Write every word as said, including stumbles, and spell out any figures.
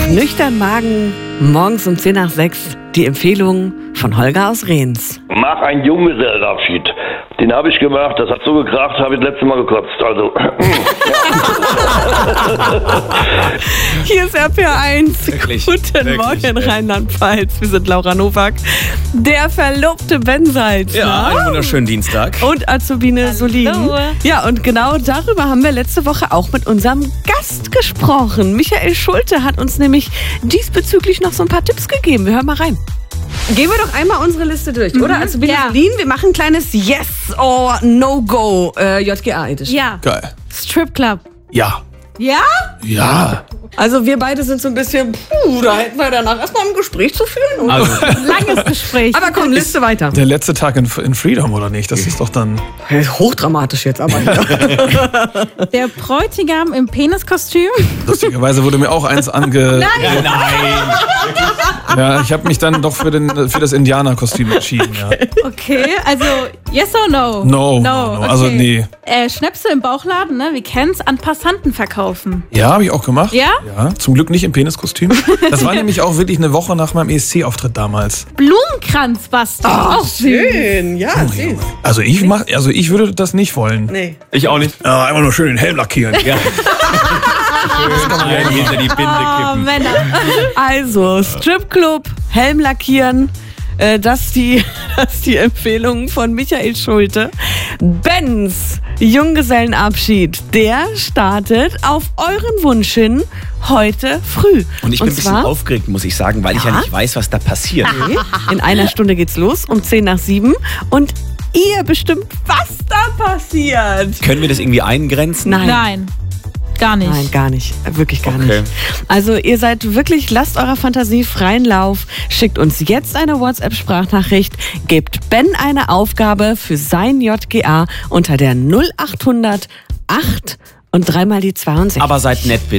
Nüchtern Magen, morgens um zehn nach sechs, die Empfehlung von Holger aus Rehns. Mach einen Junggesellenabschied. Den habe ich gemacht, das hat so gekracht, habe ich das letzte Mal gekotzt. Also, Hier ist R P R eins. Wirklich, Guten wirklich, Morgen, ey. Rheinland-Pfalz. Wir sind Laura Nowak, der verlobte Ben Salzner. Ja, einen wunderschönen Dienstag. Und Azubine Solin. Ja, und genau darüber haben wir letzte Woche auch mit unserem Gast gesprochen. Michael Schulte hat uns nämlich diesbezüglich noch so ein paar Tipps gegeben. Wir hören mal rein. Gehen wir doch einmal unsere Liste durch, mhm. oder? Azubine Ja. Solin, wir machen ein kleines Yes or No-Go äh, J G A-Edition. Ja. Geil. Stripclub. Ja. Ja? Ja. Also wir beide sind so ein bisschen, puh, da hätten wir danach erstmal ein Gespräch zu führen. Also, Langes Gespräch. Aber komm, Liste weiter. Der letzte Tag in, in Freedom, oder nicht? Das ist doch dann... Hochdramatisch jetzt aber. Der Bräutigam im Peniskostüm. Lustigerweise wurde mir auch eins ange... Nein. nein. Ja, ich habe mich dann doch für, den, für das Indianerkostüm entschieden, ja. Okay, also yes or no? No, no, no. Also nee. Äh, Schnäpse im Bauchladen, ne? Wir kennen's, an Passanten verkaufen. Ja, habe ich auch gemacht. Ja? Ja, zum Glück nicht im Peniskostüm. Das war nämlich auch wirklich eine Woche nach meinem E S C-Auftritt damals. Blumenkranz basteln. Ach, schön. Ja, süß. Also ich mach, also ich würde das nicht wollen. Nee. Ich auch nicht. Ja, einfach nur schön den Helm lackieren. Ja. Schön ein hinter die Binde Oh, kippen. Männer. Also, Stripclub, Helm lackieren. Äh, Das die, das die Empfehlung von Michael Schulte. Bens Junggesellenabschied, der startet auf euren Wunsch hin heute früh. Und ich bin ein bisschen zwar aufgeregt, muss ich sagen, weil ich ja nicht weiß, was da passiert. in einer Stunde geht's los, um zehn nach sieben. Und ihr bestimmt, was da passiert. Können wir das irgendwie eingrenzen? Nein. Nein, gar nicht. Nein, gar nicht. Wirklich gar Okay. nicht. Also ihr seid wirklich, lasst eurer Fantasie freien Lauf. Schickt uns jetzt eine WhatsApp-Sprachnachricht. Gebt Ben eine Aufgabe für sein J G A unter der null achthundert acht und dreimal die zweiundsechzig. Aber seid nett, bitte.